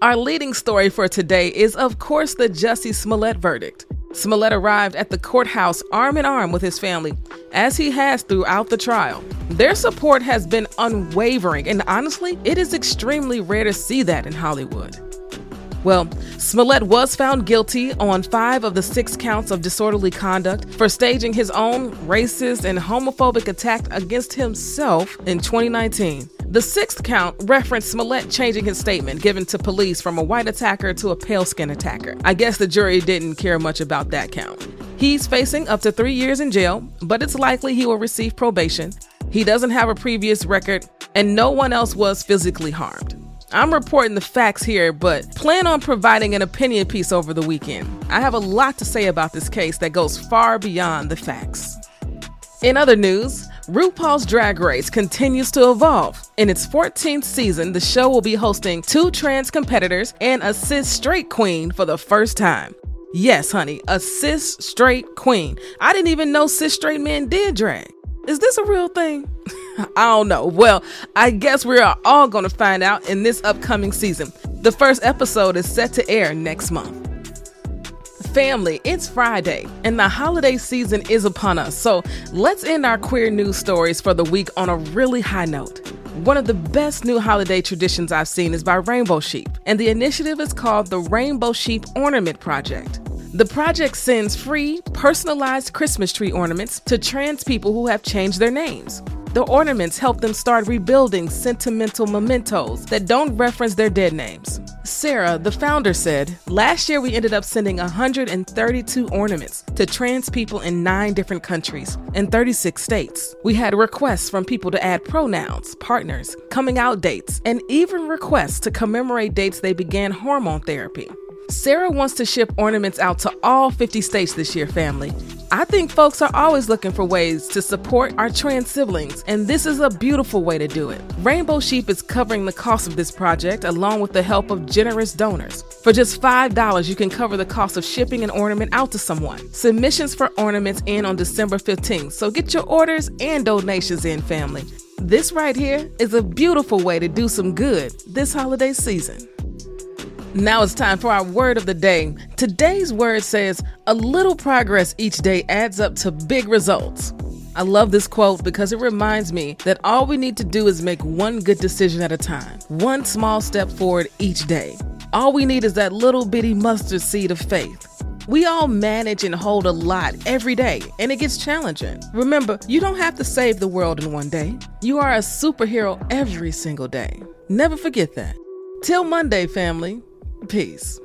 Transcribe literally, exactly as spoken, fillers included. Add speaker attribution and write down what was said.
Speaker 1: Our leading story for today is, of course, the Jussie Smollett verdict. Smollett arrived at the courthouse arm in arm with his family, as he has throughout the trial. Their support has been unwavering, and honestly, it is extremely rare to see that in Hollywood. Well, Smollett was found guilty on five of the six counts of disorderly conduct for staging his own racist and homophobic attack against himself in twenty nineteen. The sixth count referenced Smollett changing his statement given to police from a white attacker to a pale-skinned attacker. I guess the jury didn't care much about that count. He's facing up to three years in jail, but it's likely he will receive probation. He doesn't have a previous record, and no one else was physically harmed. I'm reporting the facts here, but plan on providing an opinion piece over the weekend. I have a lot to say about this case that goes far beyond the facts. In other news, RuPaul's Drag Race continues to evolve. In its fourteenth season, the show will be hosting two trans competitors and a cis straight queen for the first time. Yes, honey, a cis straight queen. I didn't even know cis straight men did drag. Is this a real thing? I don't know. Well, I guess we are all going to find out in this upcoming season. The first episode is set to air next month. Family, it's Friday, and the holiday season is upon us, so let's end our queer news stories for the week on a really high note. One of the best new holiday traditions I've seen is by Rainbow Sheep, and the initiative is called the Rainbow Sheep Ornament Project. The project sends free, personalized Christmas tree ornaments to trans people who have changed their names. The ornaments help them start rebuilding sentimental mementos that don't reference their dead names. Sarah, the founder, said, "Last year we ended up sending one hundred thirty-two ornaments to trans people in nine different countries and thirty-six states. We had requests from people to add pronouns, partners, coming out dates, and even requests to commemorate dates they began hormone therapy." Sarah wants to ship ornaments out to all fifty states this year, family. I think folks are always looking for ways to support our trans siblings, and this is a beautiful way to do it. Rainbow Sheep is covering the cost of this project along with the help of generous donors. For just five dollars, you can cover the cost of shipping an ornament out to someone. Submissions for ornaments end on December fifteenth, so get your orders and donations in, family. This right here is a beautiful way to do some good this holiday season. Now it's time for our word of the day. Today's word says, "A little progress each day adds up to big results." I love this quote because it reminds me that all we need to do is make one good decision at a time, one small step forward each day. All we need is that little bitty mustard seed of faith. We all manage and hold a lot every day, and it gets challenging. Remember, you don't have to save the world in one day. You are a superhero every single day. Never forget that. Till Monday, family. Peace.